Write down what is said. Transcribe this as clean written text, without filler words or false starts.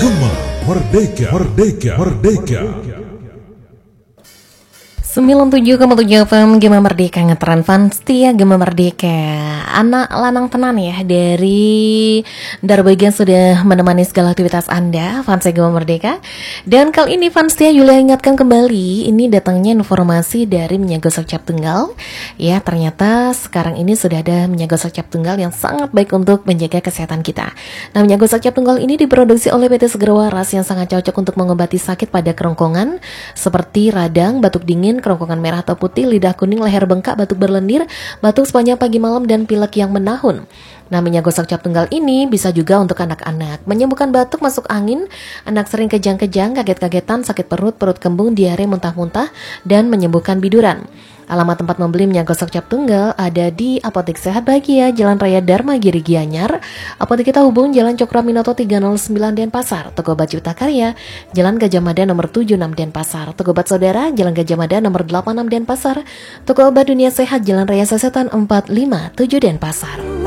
Gema Merdeka, Merdeka, Merdeka. 97,7 FM Gema Merdeka ngetren fans setia Gema Merdeka. Anak lanang tenan ya dari Darbagian sudah menemani segala aktivitas Anda fans Gema Merdeka. Dan kali ini fans setia Yulia ingatkan kembali, ini datangnya informasi dari minyak gosok cap tunggal. Ya, ternyata sekarang ini sudah ada minyak gosok cap tunggal yang sangat baik untuk menjaga kesehatan kita. Nah, minyak gosok cap tunggal ini diproduksi oleh PT Segera Waras yang sangat cocok untuk mengobati sakit pada kerongkongan seperti radang, batuk dingin, kerongkongan merah atau putih, lidah kuning, leher bengkak, batuk berlendir, batuk sepanjang pagi malam, dan pilek yang menahun. Nah, minyak gosok cap tunggal ini bisa juga untuk anak-anak, menyembuhkan batuk masuk angin, anak sering kejang-kejang, kaget-kagetan, sakit perut, perut kembung, diare, muntah-muntah, dan menyembuhkan biduran. Alamat tempat membeli minyak gosok cap tunggal ada di Apotek Sehat Bahagia, Jalan Raya Dharma Giri Gianyar. Apotek kita hubung Jalan Cokroaminoto 309 Denpasar. Toko Obat Cipta Karya, Jalan Gajah Mada nomor 76 Denpasar. Toko Obat Saudara, Jalan Gajah Mada nomor 86 Denpasar. Toko Obat Dunia Sehat, Jalan Raya Sasetan 457 Denpasar.